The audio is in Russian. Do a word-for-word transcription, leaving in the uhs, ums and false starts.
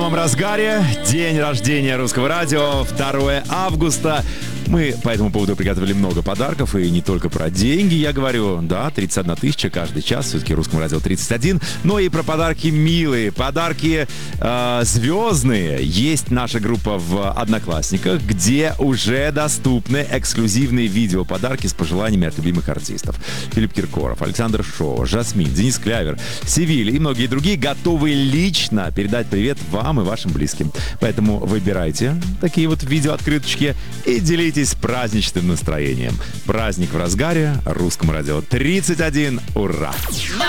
В разгаре день рождения Русского радио, второе августа. Мы по этому поводу приготовили много подарков, и не только про деньги, я говорю, да, тридцать одна тысяча каждый час, все-таки Русскому радио тридцать один, но и про подарки милые, подарки э, звездные. Есть наша группа в Одноклассниках, где уже доступны эксклюзивные видео-подарки с пожеланиями от любимых артистов. Филипп Киркоров, Александр Шоу, Жасмин, Денис Клявер, Севиль и многие другие готовы лично передать привет вам и вашим близким. Поэтому выбирайте такие вот видеооткрыточки и делитесь праздничным настроением. Праздник в разгаре, Русскому радио тридцать один. Ура!